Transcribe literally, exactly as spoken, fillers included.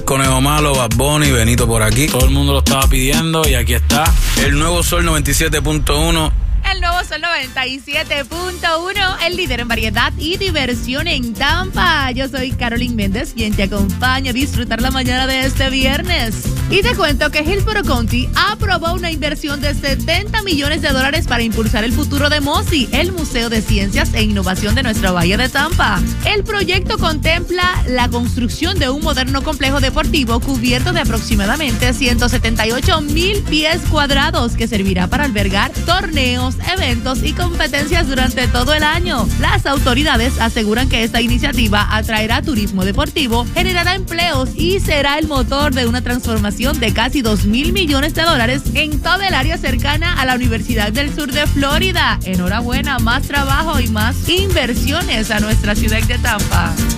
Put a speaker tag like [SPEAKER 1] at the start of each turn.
[SPEAKER 1] Conejo Malo, Bad Bunny, Benito por aquí.
[SPEAKER 2] Todo el mundo lo estaba pidiendo y aquí está.
[SPEAKER 1] El nuevo Sol noventa y siete punto uno.
[SPEAKER 3] El nuevo Sol noventa y siete punto uno, el líder en variedad y diversión en Tampa. Yo soy Carolyn Méndez, quien te acompaña a disfrutar la mañana de este viernes. Y te cuento que Hillsborough County aprobó una inversión de setenta millones de dólares para impulsar el futuro de MOSI, el Museo de Ciencias e Innovación de nuestro Valle de Tampa. El proyecto contempla la construcción de un moderno complejo deportivo cubierto de aproximadamente ciento setenta y ocho mil pies cuadrados que servirá para albergar torneos, eventos y competencias durante todo el año. Las autoridades aseguran que esta iniciativa atraerá turismo deportivo, generará empleos y será el motor de una transformación de casi dos mil millones de dólares en toda el área cercana a la Universidad del Sur de Florida. Enhorabuena, más trabajo y más inversiones a nuestra ciudad de Tampa.